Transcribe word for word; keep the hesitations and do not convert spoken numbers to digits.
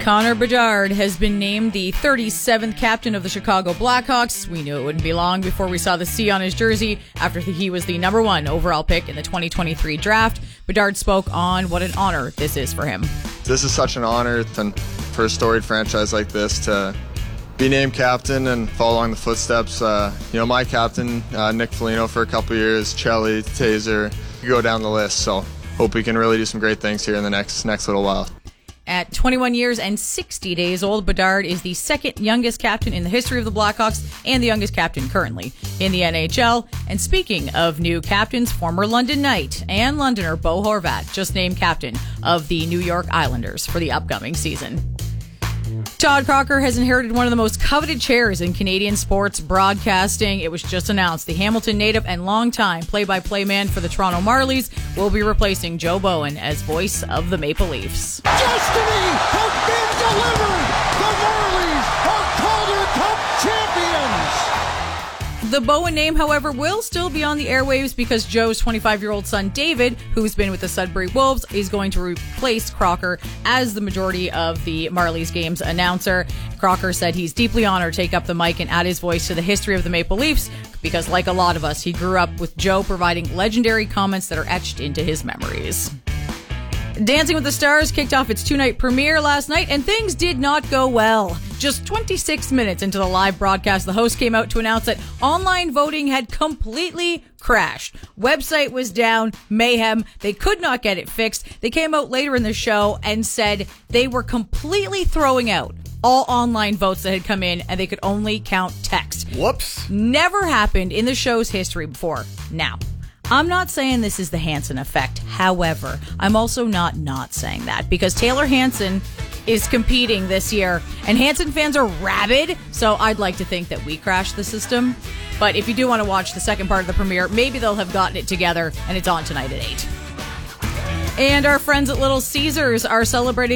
Connor Bedard has been named the thirty-seventh captain of the Chicago Blackhawks. We knew it wouldn't be long before we saw the C on his jersey after he was the number one overall pick in the twenty twenty-three draft. Bedard spoke on what an honor this is for him. This is such an honor for a storied franchise like this to be named captain and follow along the footsteps. Uh, you know, my captain, uh, Nick Foligno, for a couple years, Chelly, Taser, you go down the list. So hope we can really do some great things here in the next next little while. At twenty-one years and sixty days old, Bedard is the second youngest captain in the history of the Blackhawks and the youngest captain currently in the N H L. And speaking of new captains, former London Knight and Londoner Bo Horvat just named captain of the New York Islanders for the upcoming season. Todd Crocker has inherited one of the most coveted chairs in Canadian sports broadcasting. It was just announced the Hamilton native and longtime play-by-play man for the Toronto Marlies will be replacing Joe Bowen as voice of the Maple Leafs. Destiny has been delivered. The Marlies are Calder Cup champions. The Bowen name, however, will still be on the airwaves because Joe's twenty-five-year-old son, David, who's been with the Sudbury Wolves, is going to replace Crocker as the majority of the Marlies games announcer. Crocker said he's deeply honored to take up the mic and add his voice to the history of the Maple Leafs because, like a lot of us, he grew up with Joe providing legendary comments that are etched into his memories. Dancing with the Stars kicked off its two-night premiere last night, and things did not go well. Just twenty-six minutes into the live broadcast, the host came out to announce that online voting had completely crashed. Website was down, mayhem. They could not get it fixed. They came out later in the show and said they were completely throwing out all online votes that had come in, and they could only count text. Whoops. Never happened in the show's history before. Now, I'm not saying this is the Hanson effect. However, I'm also not not saying that because Taylor Hanson is competing this year and Hanson fans are rabid. So I'd like to think that we crashed the system. But if you do want to watch the second part of the premiere, maybe they'll have gotten it together and it's on tonight at eight. And our friends at Little Caesars are celebrating